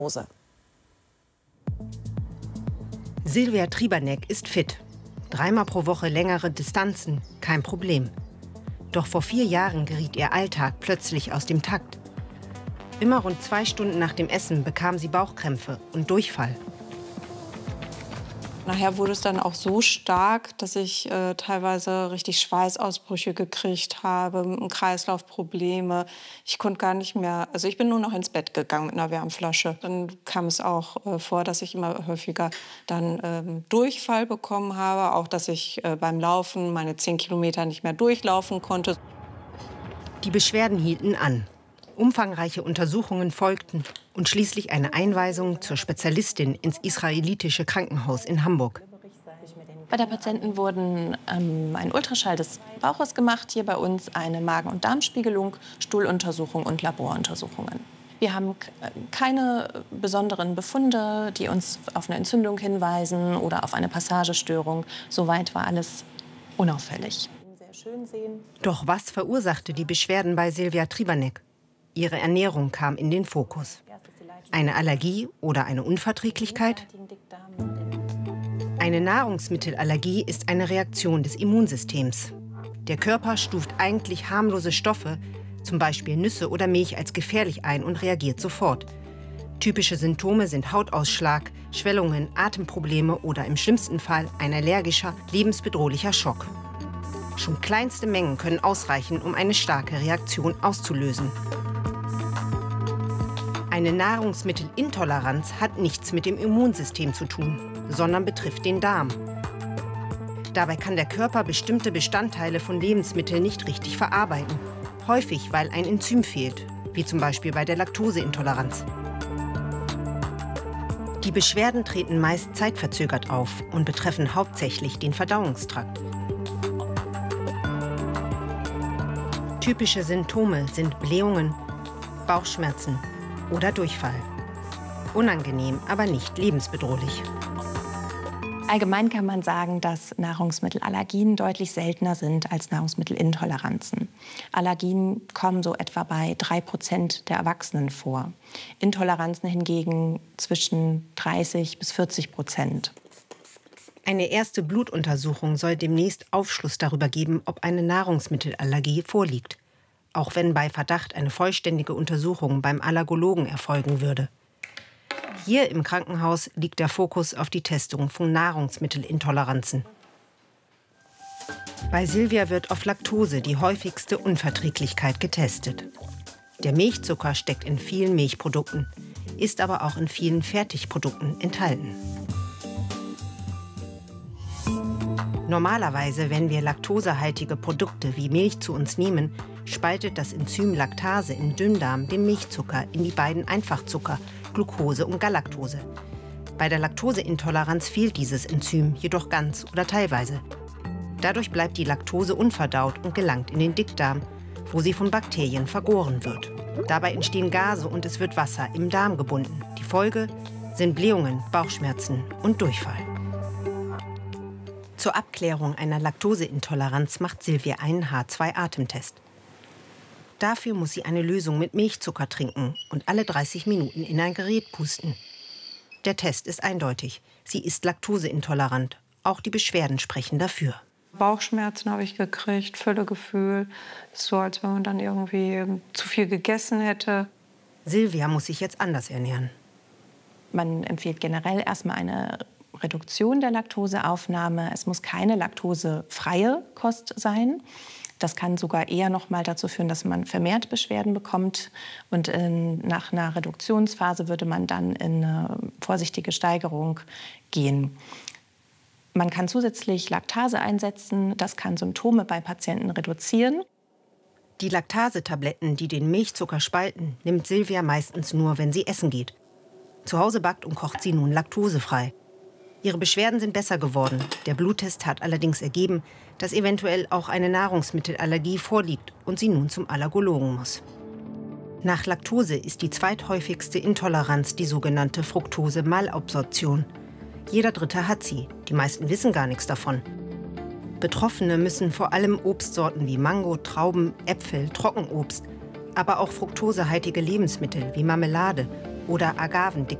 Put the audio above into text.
Silvia Tribanek ist fit. 3-mal pro Woche längere Distanzen, kein Problem. Doch vor 4 Jahren geriet ihr Alltag plötzlich aus dem Takt. Immer rund 2 Stunden nach dem Essen bekam sie Bauchkrämpfe und Durchfall. Nachher wurde es dann auch so stark, dass ich teilweise richtig Schweißausbrüche gekriegt habe, Kreislaufprobleme. Ich konnte gar nicht mehr, also ich bin nur noch ins Bett gegangen mit einer Wärmflasche. Dann kam es auch vor, dass ich immer häufiger dann Durchfall bekommen habe, auch dass ich beim Laufen meine 10 Kilometer nicht mehr durchlaufen konnte. Die Beschwerden hielten an. Umfangreiche Untersuchungen folgten und schließlich eine Einweisung zur Spezialistin ins israelitische Krankenhaus in Hamburg. Bei der Patienten wurden ein Ultraschall des Bauches gemacht, hier bei uns eine Magen- und Darmspiegelung, Stuhluntersuchung und Laboruntersuchungen. Wir haben keine besonderen Befunde, die uns auf eine Entzündung hinweisen oder auf eine Passagestörung. Soweit war alles unauffällig. Doch was verursachte die Beschwerden bei Silvia Tribanek? Ihre Ernährung kam in den Fokus. Eine Allergie oder eine Unverträglichkeit? Eine Nahrungsmittelallergie ist eine Reaktion des Immunsystems. Der Körper stuft eigentlich harmlose Stoffe, zum Beispiel Nüsse oder Milch, als gefährlich ein und reagiert sofort. Typische Symptome sind Hautausschlag, Schwellungen, Atemprobleme oder im schlimmsten Fall ein allergischer, lebensbedrohlicher Schock. Schon kleinste Mengen können ausreichen, um eine starke Reaktion auszulösen. Eine Nahrungsmittelintoleranz hat nichts mit dem Immunsystem zu tun, sondern betrifft den Darm. Dabei kann der Körper bestimmte Bestandteile von Lebensmitteln nicht richtig verarbeiten. Häufig, weil ein Enzym fehlt, wie zum Beispiel bei der Laktoseintoleranz. Die Beschwerden treten meist zeitverzögert auf und betreffen hauptsächlich den Verdauungstrakt. Typische Symptome sind Blähungen, Bauchschmerzen oder Durchfall. Unangenehm, aber nicht lebensbedrohlich. Allgemein kann man sagen, dass Nahrungsmittelallergien deutlich seltener sind als Nahrungsmittelintoleranzen. Allergien kommen so etwa bei 3% der Erwachsenen vor. Intoleranzen hingegen zwischen 30 bis 40%. Eine erste Blutuntersuchung soll demnächst Aufschluss darüber geben, ob eine Nahrungsmittelallergie vorliegt. Auch wenn bei Verdacht eine vollständige Untersuchung beim Allergologen erfolgen würde. Hier im Krankenhaus liegt der Fokus auf die Testung von Nahrungsmittelintoleranzen. Bei Silvia wird auf Laktose, die häufigste Unverträglichkeit, getestet. Der Milchzucker steckt in vielen Milchprodukten, ist aber auch in vielen Fertigprodukten enthalten. Normalerweise, wenn wir laktosehaltige Produkte wie Milch zu uns nehmen, spaltet das Enzym Laktase im Dünndarm den Milchzucker in die beiden Einfachzucker, Glucose und Galaktose. Bei der Laktoseintoleranz fehlt dieses Enzym jedoch ganz oder teilweise. Dadurch bleibt die Laktose unverdaut und gelangt in den Dickdarm, wo sie von Bakterien vergoren wird. Dabei entstehen Gase und es wird Wasser im Darm gebunden. Die Folge sind Blähungen, Bauchschmerzen und Durchfall. Zur Abklärung einer Laktoseintoleranz macht Silvia einen H2-Atemtest. Dafür muss sie eine Lösung mit Milchzucker trinken und alle 30 Minuten in ein Gerät pusten. Der Test ist eindeutig. Sie ist laktoseintolerant. Auch die Beschwerden sprechen dafür. Bauchschmerzen habe ich gekriegt, Völlegefühl. So, als wenn man dann irgendwie zu viel gegessen hätte. Silvia muss sich jetzt anders ernähren. Man empfiehlt generell erstmal eine Reduktion der Laktoseaufnahme. Es muss keine laktosefreie Kost sein. Das kann sogar eher noch mal dazu führen, dass man vermehrt Beschwerden bekommt. Und nach einer Reduktionsphase würde man dann in eine vorsichtige Steigerung gehen. Man kann zusätzlich Laktase einsetzen. Das kann Symptome bei Patienten reduzieren. Die Laktasetabletten, die den Milchzucker spalten, nimmt Silvia meistens nur, wenn sie essen geht. Zu Hause backt und kocht sie nun laktosefrei. Ihre Beschwerden sind besser geworden. Der Bluttest hat allerdings ergeben, dass eventuell auch eine Nahrungsmittelallergie vorliegt und sie nun zum Allergologen muss. Nach Laktose ist die zweithäufigste Intoleranz die sogenannte Fructose-Malabsorption. Jeder Dritte hat sie. Die meisten wissen gar nichts davon. Betroffene müssen vor allem Obstsorten wie Mango, Trauben, Äpfel, Trockenobst, aber auch fruktosehaltige Lebensmittel wie Marmelade oder Agavendictverschluss.